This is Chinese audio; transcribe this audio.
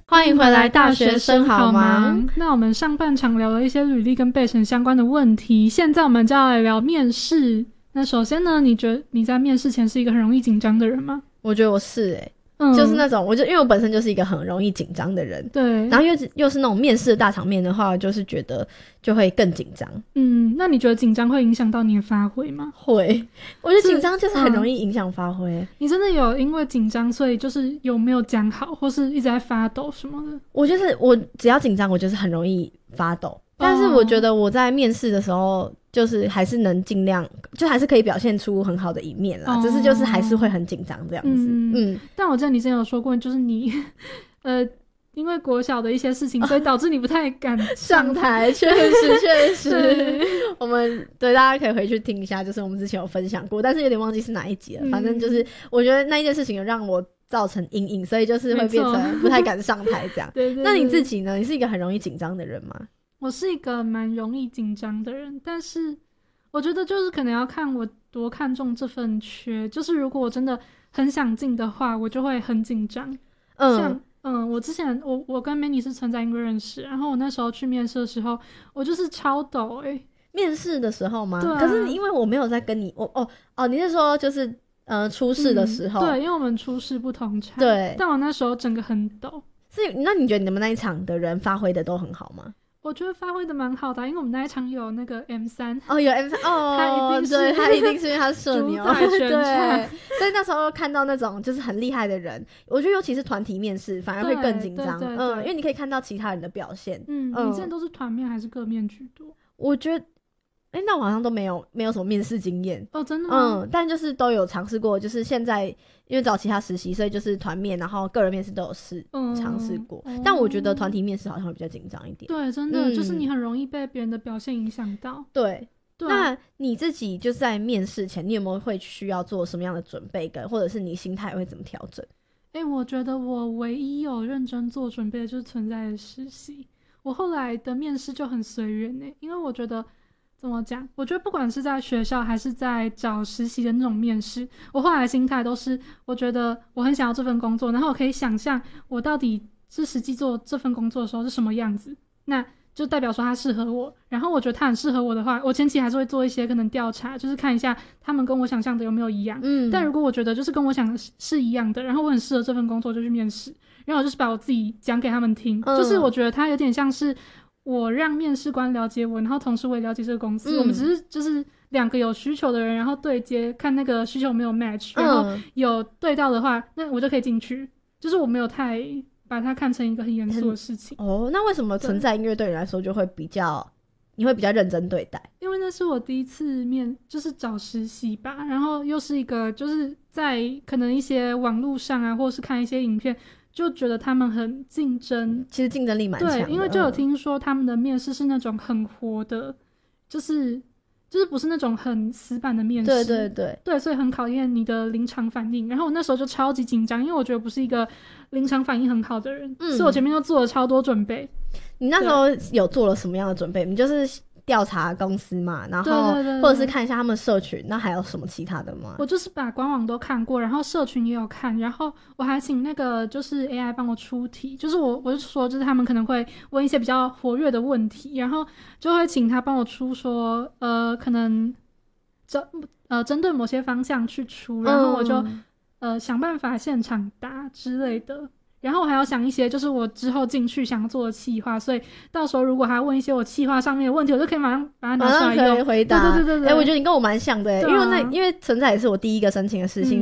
欢迎回来，大学生好忙。 那我们上半场聊了一些履历跟备审相关的问题，现在我们就要来聊面试。那首先呢，你觉得你在面试前是一个很容易紧张的人吗？ 我觉得我是就是那种，因为我本身就是一个很容易紧张的人， 对， 然后又是那种面试的大场面的话，就是觉得就会更紧张。 那你觉得紧张会影响到你的发挥吗？ 会，我觉得紧张就是很容易影响发挥。 你真的有因为紧张所以就是有没有讲好，或是一直在发抖什么的？ 我就是我只要紧张，我就是很容易发抖。但是我觉得我在面试的时候，就是还是能尽量，就还是可以表现出很好的一面啦。只是就是还是会很紧张这样子。 但我记得你之前有说过，就是你因为国小的一些事情，所以导致你不太敢上台。确实我们对大家可以回去听一下，就是我们之前有分享过，但是有点忘记是哪一集了。反正就是我觉得那一件事情有让我造成阴影，所以就是会变成不太敢上台这样。 对。 那你自己呢？你是一个很容易紧张的人吗？ 我是一个蛮容易紧张的人，但是我觉得就是可能要看我多看重这份缺，就是如果我真的很想进的话，我就会很紧张。我之前我跟 Manny 是存在英国认识，然后我那时候去面试的时候，我就是超抖面试的时候吗？ 对啊。 可是因为我没有在跟你你是说就是初试的时候？ 对，因为我们初试不同场。 对。 但我那时候整个很抖。 那你觉得你们那一场的人发挥的都很好吗？ 我觉得发挥的蛮好的，因为我们那一场有那个 M3 有 M3 他一定是因为他是社牛对，所以那时候看到那种就是很厉害的人，我觉得尤其是团体面试反而会更紧张。因为你可以看到其他人的表现。你之前都是团面还是个面居多？ 我觉得那我好像都没有什么面试经验。 真的吗？ 但就是都有尝试过，就是现在因为早期他实习，所以就是团面然后个人面试都有尝试过。但我觉得团体面试好像会比较紧张一点。 对，真的就是你很容易被别人的表现影响到。 对。那你自己就是在面试前你有没有会需要做什么样的准备，或者是你心态会怎么调整？ 我觉得我唯一有认真做准备的就是存在的实习。我后来的面试就很随缘因为我觉得怎么讲？我觉得不管是在学校还是在找实习的那种面试，我后来的心态都是，我觉得我很想要这份工作，然后我可以想象我到底是实际做这份工作的时候是什么样子，那就代表说他适合我。然后我觉得他很适合我的话，我前期还是会做一些可能调查，就是看一下他们跟我想象的有没有一样。但如果我觉得就是跟我想的是一样的，然后我很适合这份工作，就去面试。然后我就是把我自己讲给他们听，就是我觉得他有点像是我让面试官了解我，然后同时我也了解这个公司。我们只是就是两个有需求的人，然后对接，看那个需求没有 match，然后有对到的话，那我就可以进去。就是我没有太把它看成一个很严肃的事情。 那为什么存在音乐对你来说就会你会比较认真对待？ 因为那是我第一次就是找实习吧，然后又是一个就是在可能一些网络上啊，或是看一些影片，就觉得他们很竞争， 其实竞争力蛮强的。 对，因为就有听说他们的面试是那种很活的，就是不是那种很死板的面试。对，所以很考验你的临场反应。然后我那时候就超级紧张，因为我觉得不是一个临场反应很好的人，所以我前面就做了超多准备。 你那时候有做了什么样的准备？你就是调查公司嘛，然后或者是看一下他们社群，那还有什么其他的吗？ 我就是把官网都看过，然后社群也有看，然后我还请那个就是 AI 帮我出题，就是我就说就是他们可能会问一些比较活跃的问题，然后就会请他帮我出说可能针对某些方向去出，然后我就想办法现场答之类的。然后我还要想一些就是我之后进去想要做的企划，所以到时候如果还问一些我企划上面的问题，我就可以马上把它拿出来用， 可以回答。 对。 我觉得你跟我蛮像的因为存在也是我第一个申请的事情。